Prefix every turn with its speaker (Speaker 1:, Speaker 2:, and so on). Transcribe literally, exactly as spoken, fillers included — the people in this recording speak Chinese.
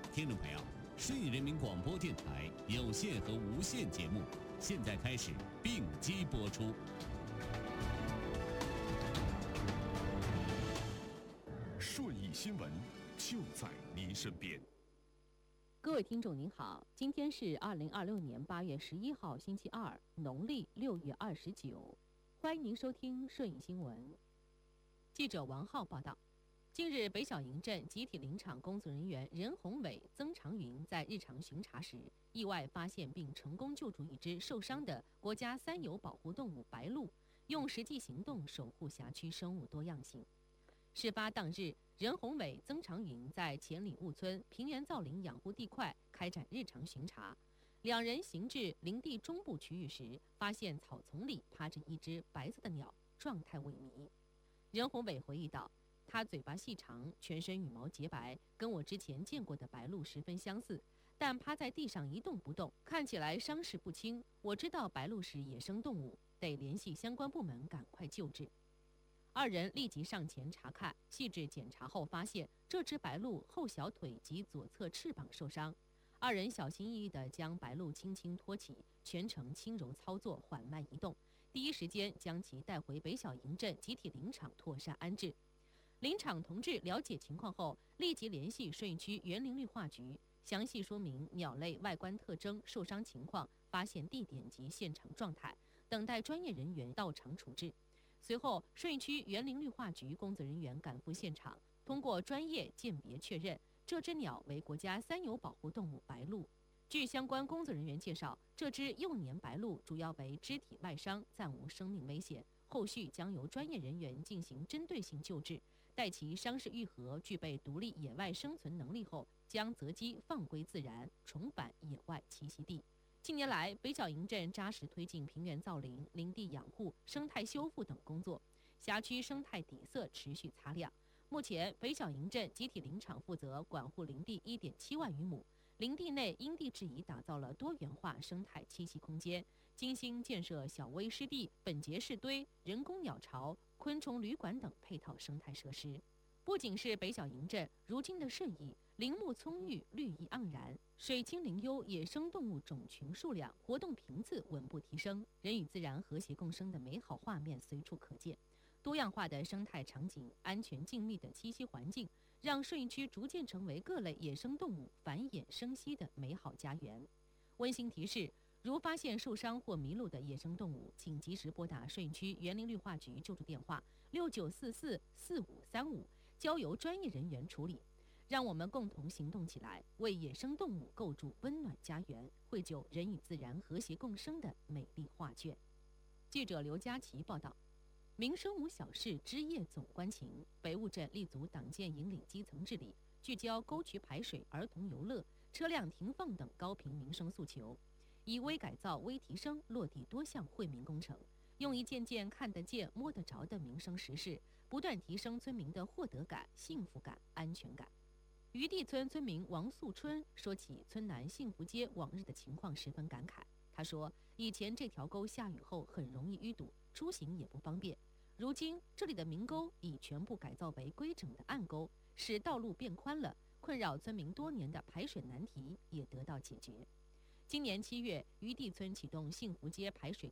Speaker 1: 听众朋友，顺义人民广播电台有线和无线节目现在开始并机播出。
Speaker 2: 顺义新闻就在您身边。
Speaker 3: 各位听众您好，今天是二零二六年八月十一号星期二，农历六月二十九，欢迎您收听顺义新闻。记者王浩报道，近日北小营镇集体林场工作人员任宏伟、曾长云在日常巡查时，意外发现并成功救助一只受伤的国家三有保护动物白鹭，用实际行动守护辖区生物多样性。事发当日，任宏伟、曾长云在前里务村平原造林养护地块开展日常巡查。两人行至林地中部区域时，发现草丛里趴着一只白色的鸟，状态萎靡。任宏伟回忆道，它嘴巴细长，全身羽毛洁白，跟我之前见过的白鹭十分相似，但趴在地上一动不动，看起来伤势不轻。我知道白鹭是野生动物，得联系相关部门赶快救治。二人立即上前查看，细致检查后发现，这只白鹭后小腿及左侧翅膀受伤。二人小心翼翼地将白鹭轻轻托起，全程轻柔操作，缓慢移动，第一时间将其带回北小营镇集体林场妥善安置。林场同志了解情况后，立即联系顺义区园林绿化局，详细说明鸟类外观特征、受伤情况、发现地点及现场状态，等待专业人员到场处置。随后，顺义区园林绿化局工作人员赶赴现场，通过专业鉴别确认，这只鸟为国家三有保护动物白鹭。据相关工作人员介绍，这只幼年白鹭主要为肢体外伤，暂无生命危险，后续将由专业人员进行针对性救治，待其伤势愈合，具备独立野外生存能力后，将择机放归自然，重返野外栖息地。近年来，北小营镇扎实推进平原造林、林地养护、生态修复等工作，辖区生态底色持续擦亮。目前，北小营镇集体林场负责管护林地 一点七万余亩，林地内因地制宜打造了多元化生态栖息空间，精心建设小微湿地、本节式堆、人工鸟巢、昆虫旅馆等配套生态设施。不仅是北小营镇，如今的顺义林木葱郁，绿意盎然，水清林幽，野生动物种群数量、活动频次稳步提升，人与自然和谐共生的美好画面随处可见。多样化的生态场景、安全静谧的栖息环境，让顺义区逐渐成为各类野生动物繁衍生息的美好家园。温馨提示：如发现受伤或迷路的野生动物，请及时拨打顺义区园林绿化局救助电话六九四四四五三五，交由专业人员处理。让我们共同行动起来，为野生动物构筑温暖家园，绘就人与自然和谐共生的美丽画卷。记者刘佳琪报道。民生无小事，枝叶总关情。北务镇立足党建引领基层治理，聚焦沟渠排水、儿童游乐、车辆停放等高频民生诉求，以微改造、微提升落地多项惠民工程，用一件件看得见、摸得着的民生实事，不断提升村民的获得感、幸福感、安全感。余地村村民王素春说起村南幸福街往日的情况，十分感慨。他说，以前这条沟下雨后很容易淤堵，出行也不方便。如今这里的明沟已全部改造为规整的暗沟，使道路变宽了，困扰村民多年的排水难题也得到解决。今年七月，余地村启动幸福街排水